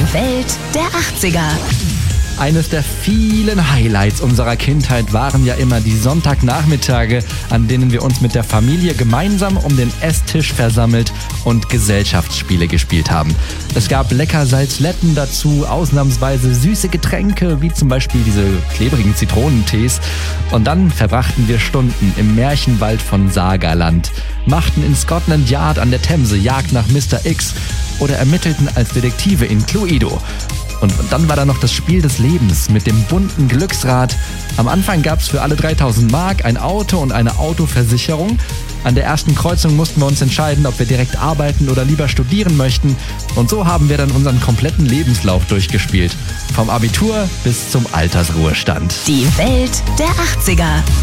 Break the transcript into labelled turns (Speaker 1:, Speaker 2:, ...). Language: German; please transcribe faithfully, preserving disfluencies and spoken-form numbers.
Speaker 1: Die Welt der achtziger.
Speaker 2: Eines der vielen Highlights unserer Kindheit waren ja immer die Sonntagnachmittage, an denen wir uns mit der Familie gemeinsam um den Esstisch versammelt und Gesellschaftsspiele gespielt haben. Es gab lecker Salzletten dazu, ausnahmsweise süße Getränke, wie zum Beispiel diese klebrigen Zitronentees. Und dann verbrachten wir Stunden im Märchenwald von Sagerland, machten in Scotland Yard an der Themse Jagd nach Mister X oder ermittelten als Detektive in Cluedo. Und dann war da noch das Spiel des Lebens mit dem bunten Glücksrad. Am Anfang gab es für alle dreitausend Mark ein Auto und eine Autoversicherung. An der ersten Kreuzung mussten wir uns entscheiden, ob wir direkt arbeiten oder lieber studieren möchten. Und so haben wir dann unseren kompletten Lebenslauf durchgespielt. Vom Abitur bis zum Altersruhestand.
Speaker 1: Die Welt der achtziger.